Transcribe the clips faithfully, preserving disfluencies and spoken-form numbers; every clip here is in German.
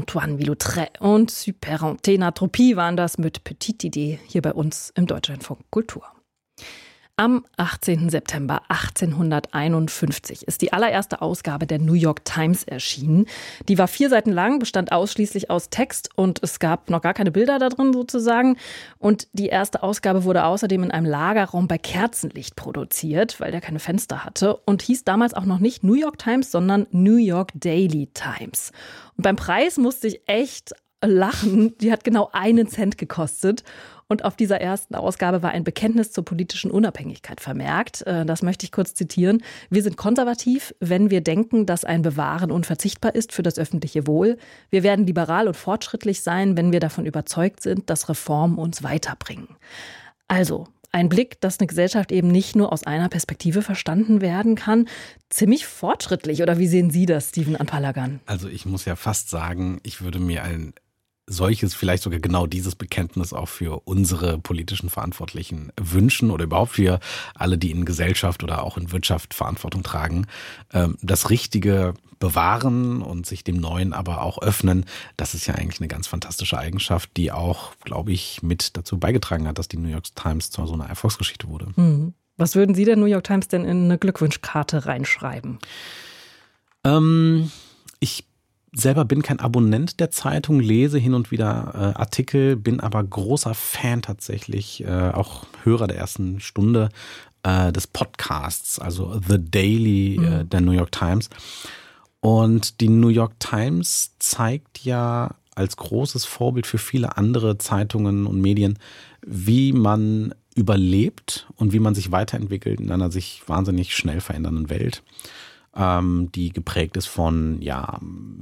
Antoine Villautré und Super Thénatropie waren das mit Petite Idee hier bei uns im Deutschlandfunk Kultur. Am achtzehnten September achtzehnhunderteinundfünfzig ist die allererste Ausgabe der New York Times erschienen. Die war vier Seiten lang, bestand ausschließlich aus Text und es gab noch gar keine Bilder da drin sozusagen. Und die erste Ausgabe wurde außerdem in einem Lagerraum bei Kerzenlicht produziert, weil der keine Fenster hatte und hieß damals auch noch nicht New York Times, sondern New York Daily Times. Und beim Preis musste ich echt lachen. Die hat genau einen Cent gekostet. Und auf dieser ersten Ausgabe war ein Bekenntnis zur politischen Unabhängigkeit vermerkt. Das möchte ich kurz zitieren. Wir sind konservativ, wenn wir denken, dass ein Bewahren unverzichtbar ist für das öffentliche Wohl. Wir werden liberal und fortschrittlich sein, wenn wir davon überzeugt sind, dass Reformen uns weiterbringen. Also ein Blick, dass eine Gesellschaft eben nicht nur aus einer Perspektive verstanden werden kann. Ziemlich fortschrittlich. Oder wie sehen Sie das, Steven Anpalagan? Also ich muss ja fast sagen, ich würde mir ein solches, vielleicht sogar genau dieses Bekenntnis auch für unsere politischen Verantwortlichen wünschen oder überhaupt für alle, die in Gesellschaft oder auch in Wirtschaft Verantwortung tragen. Das Richtige bewahren und sich dem Neuen aber auch öffnen, das ist ja eigentlich eine ganz fantastische Eigenschaft, die auch, glaube ich, mit dazu beigetragen hat, dass die New York Times zu so einer Erfolgsgeschichte wurde. Mhm. Was würden Sie der New York Times denn in eine Glückwunschkarte reinschreiben? Ähm, ich selber bin kein Abonnent der Zeitung, lese hin und wieder äh, Artikel, bin aber großer Fan tatsächlich, äh, auch Hörer der ersten Stunde äh, des Podcasts, also The Daily äh, der New York Times. Und die New York Times zeigt ja als großes Vorbild für viele andere Zeitungen und Medien, wie man überlebt und wie man sich weiterentwickelt in einer sich wahnsinnig schnell verändernden Welt, ähm, die geprägt ist von ja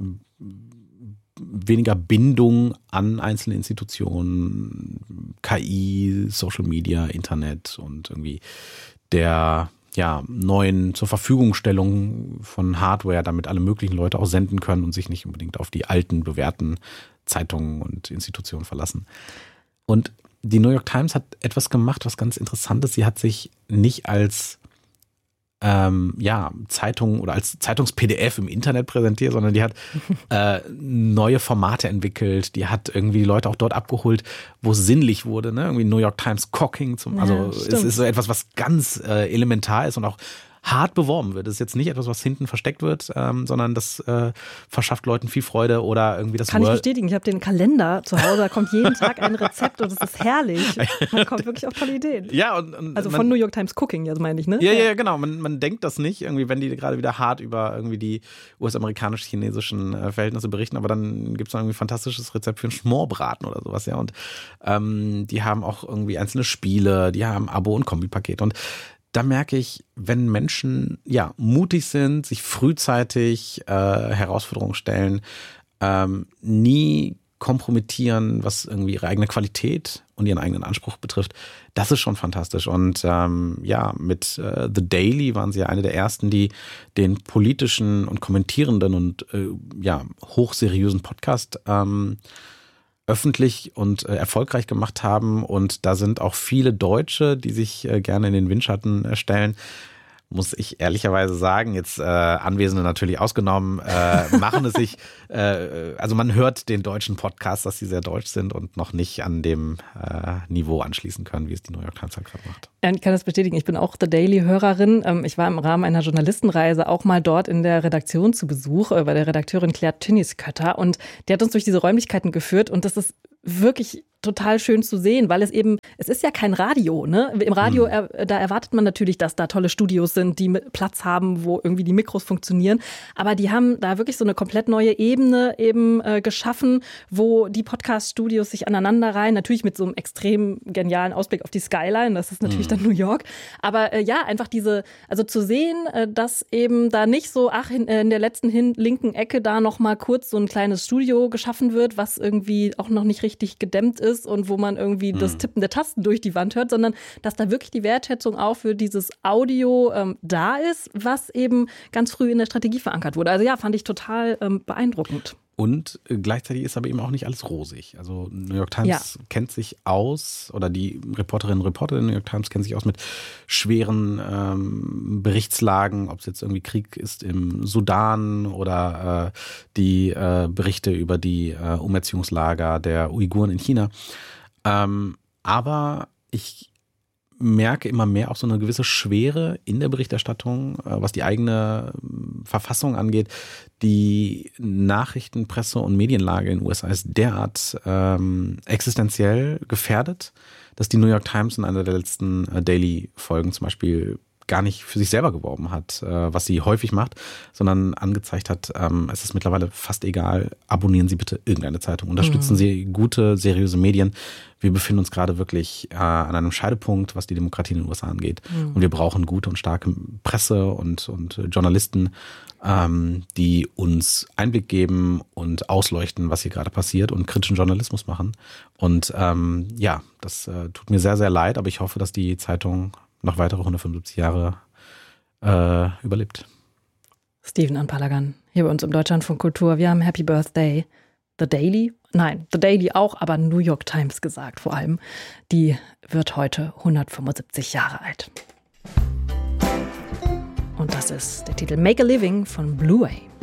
weniger Bindung an einzelne Institutionen, K I, Social Media, Internet und irgendwie der ja neuen zur Verfügungstellung von Hardware, damit alle möglichen Leute auch senden können und sich nicht unbedingt auf die alten, bewährten Zeitungen und Institutionen verlassen. Und die New York Times hat etwas gemacht, was ganz interessant ist. Sie hat sich nicht als ähm, ja, Zeitung oder als Zeitungs-P D F im Internet präsentiert, sondern die hat äh, neue Formate entwickelt. Die hat irgendwie die Leute auch dort abgeholt, wo es sinnlich wurde. Ne? Irgendwie New York Times Cocking. Zum, also ja, es ist so etwas, was ganz äh, elementar ist und auch hart beworben wird. Das ist jetzt nicht etwas, was hinten versteckt wird, ähm, sondern das äh, verschafft Leuten viel Freude oder irgendwie das Kann Word- ich bestätigen. Ich habe den Kalender zu Hause, da kommt jeden Tag ein Rezept und es ist herrlich. Man kommt wirklich auf tolle Ideen. Ja, und, und also man, von New York Times Cooking, jetzt meine ich, ne? Ja, ja, ja, genau. Man, man denkt das nicht, irgendwie, wenn die gerade wieder hart über irgendwie die U S-amerikanisch-chinesischen äh, Verhältnisse berichten, aber dann gibt es irgendwie ein fantastisches Rezept für einen Schmorbraten oder sowas, ja. Und ähm, die haben auch irgendwie einzelne Spiele, die haben Abo- und Kombipaket. Und da merke ich, wenn Menschen ja mutig sind, sich frühzeitig äh, Herausforderungen stellen, ähm, nie kompromittieren, was irgendwie ihre eigene Qualität und ihren eigenen Anspruch betrifft, das ist schon fantastisch. Und ähm, ja, mit äh, The Daily waren sie ja eine der ersten, die den politischen und kommentierenden und äh, ja hochseriösen Podcast ähm, öffentlich und äh, erfolgreich gemacht haben. Und da sind auch viele Deutsche, die sich äh, gerne in den Windschatten äh, stellen. Muss ich ehrlicherweise sagen, jetzt äh, Anwesende natürlich ausgenommen, äh, machen es sich, äh, also man hört den deutschen Podcasts, dass sie sehr deutsch sind und noch nicht an dem äh, Niveau anschließen können, wie es die New York Times halt gerade macht. Ich kann das bestätigen, ich bin auch The Daily-Hörerin. Ich war im Rahmen einer Journalistenreise auch mal dort in der Redaktion zu Besuch, bei der Redakteurin Claire Tünniskötter, und die hat uns durch diese Räumlichkeiten geführt und das ist wirklich total schön zu sehen, weil es eben, es ist ja kein Radio, ne? Im Radio, Hm. er, da erwartet man natürlich, dass da tolle Studios sind, die mit Platz haben, wo irgendwie die Mikros funktionieren. Aber die haben da wirklich so eine komplett neue Ebene eben äh, geschaffen, wo die Podcast-Studios sich aneinander reihen. Natürlich mit so einem extrem genialen Ausblick auf die Skyline. Das ist natürlich hm. dann New York. Aber äh, ja, einfach diese, also zu sehen, äh, dass eben da nicht so, ach, in, äh, in der letzten hin, linken Ecke da noch mal kurz so ein kleines Studio geschaffen wird, was irgendwie auch noch nicht richtig gedämmt ist und wo man irgendwie hm. das Tippen der Tasten durch die Wand hört, sondern dass da wirklich die Wertschätzung auch für dieses Audio ähm, da ist, was eben ganz früh in der Strategie verankert wurde. Also ja, fand ich total ähm, beeindruckend. Und gleichzeitig ist aber eben auch nicht alles rosig. Also New York Times ja. kennt sich aus, oder die Reporterinnen und Reporter der New York Times kennen sich aus mit schweren ähm, Berichtslagen, ob es jetzt irgendwie Krieg ist im Sudan oder äh, die äh, Berichte über die äh, Umerziehungslager der Uiguren in China. Ähm, aber ich merke immer mehr auch so eine gewisse Schwere in der Berichterstattung, was die eigene Verfassung angeht. Die Nachrichten-, Presse- und Medienlage in den U S A ist derart ähm, existenziell gefährdet, dass die New York Times in einer der letzten äh, Daily-Folgen zum Beispiel gar nicht für sich selber geworben hat, äh, was sie häufig macht, sondern angezeigt hat, ähm, es ist mittlerweile fast egal, abonnieren Sie bitte irgendeine Zeitung, unterstützen mhm. Sie gute, seriöse Medien. Wir befinden uns gerade wirklich äh, an einem Scheidepunkt, was die Demokratie in den U S A angeht. Mhm. Und wir brauchen gute und starke Presse und, und Journalisten, ähm, die uns Einblick geben und ausleuchten, was hier gerade passiert und kritischen Journalismus machen. Und ähm, ja, das äh, tut mir sehr, sehr leid, aber ich hoffe, dass die Zeitung noch weitere hundertfünfundsiebzig Jahre äh, überlebt. Stephen Anpalagan, hier bei uns im Deutschlandfunk Kultur. Wir haben Happy Birthday, The Daily. Nein, The Daily auch, aber New York Times gesagt vor allem. Die wird heute hundertfünfundsiebzig Jahre alt. Und das ist der Titel Make a Living von Blue Way.